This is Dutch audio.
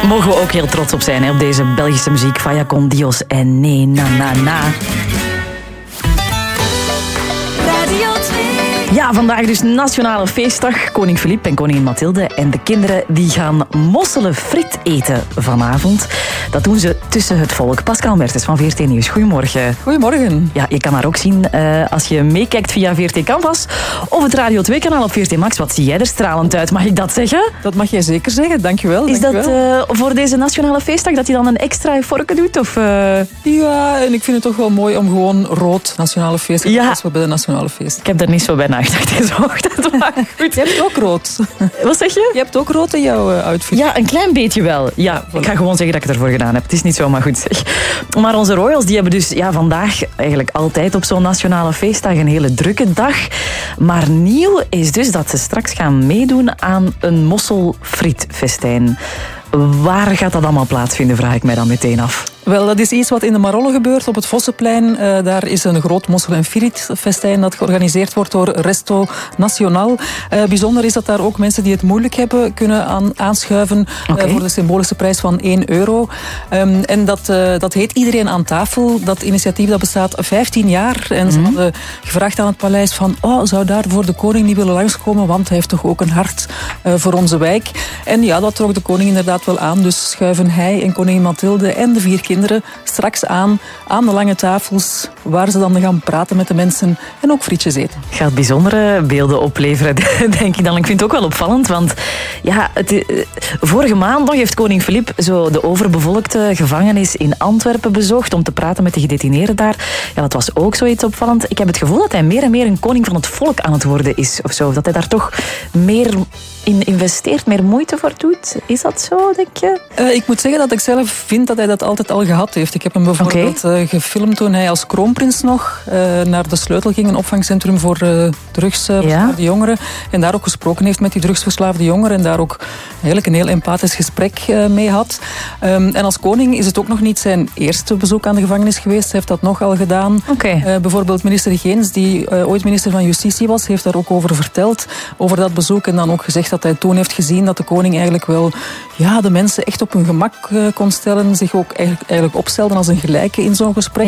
Mogen we ook heel trots op zijn, hè, op deze Belgische muziek. Vaya con Dios en nee, na, na, na. Ja, vandaag dus Nationale Feestdag. Koning Filip en koningin Mathilde. En de kinderen die gaan mosselen friet eten vanavond. Dat doen ze tussen het volk. Pascal Mertens van VRT Nieuws. Goedemorgen. Goedemorgen. Ja, je kan haar ook zien als je meekijkt via VRT Canvas of het Radio 2-kanaal op VRT Max. Wat zie jij er stralend uit? Mag ik dat zeggen? Dat mag jij zeker zeggen, dankjewel. Is dat voor deze Nationale Feestdag dat je dan een extra efforke doet? Of, Ja, en ik vind het toch wel mooi om gewoon rood Nationale Feestdag te passen bij de Nationale Feestdag. Ik heb daar niet zo bij nagedacht deze ochtend, maar goed. Je hebt ook rood. Wat zeg je? Je hebt ook rood in jouw outfit. Ja, een klein beetje wel. Ja, ik ga gewoon zeggen dat ik het ervoor gedaan heb. Het is niet zomaar goed zeg. Maar onze royals die hebben dus vandaag eigenlijk altijd op zo'n Nationale Feestdag een hele drukke dag. Maar nieuw is dus dat ze straks gaan meedoen aan een mosselfrietfestijn. Waar gaat dat allemaal plaatsvinden, vraag ik mij dan meteen af. Wel, dat is iets wat in de Marolle gebeurt op het Vossenplein. Daar is een groot mossel- en frietfestijn dat georganiseerd wordt door Resto Nacional. Bijzonder is dat daar ook mensen die het moeilijk hebben kunnen aanschuiven voor de symbolische prijs van €1. En dat heet Iedereen aan tafel. Dat initiatief dat bestaat 15 jaar. En ze hadden gevraagd aan het paleis van zou daar voor de koning niet willen langskomen, want hij heeft toch ook een hart voor onze wijk. En ja, dat trok de koning inderdaad wel aan. Dus schuiven hij en koningin Mathilde en de 4 kinderen straks aan de lange tafels, waar ze dan gaan praten met de mensen en ook frietjes eten. Gaat bijzondere beelden opleveren, denk ik dan. Ik vind het ook wel opvallend, want ja, vorige maand nog heeft koning Filip zo de overbevolkte gevangenis in Antwerpen bezocht om te praten met de gedetineerden daar. Ja, dat was ook zoiets opvallend. Ik heb het gevoel dat hij meer en meer een koning van het volk aan het worden is, of zo. Dat hij daar toch meer in investeert, meer moeite voor doet. Is dat zo, denk je? Ik moet zeggen dat ik zelf vind dat hij dat altijd al gehad heeft. Ik heb hem bijvoorbeeld gefilmd toen hij als kroonprins nog naar De Sleutel ging, een opvangcentrum voor drugsverslaafde jongeren. En daar ook gesproken heeft met die drugsverslaafde jongeren en daar ook eigenlijk een heel empathisch gesprek mee had. En als koning is het ook nog niet zijn eerste bezoek aan de gevangenis geweest. Hij heeft dat nogal gedaan. Bijvoorbeeld minister Geens, die ooit minister van Justitie was, heeft daar ook over verteld, over dat bezoek. En dan ook gezegd dat hij toen heeft gezien dat de koning eigenlijk wel de mensen echt op hun gemak kon stellen, zich ook eigenlijk opstelden als een gelijke in zo'n gesprek.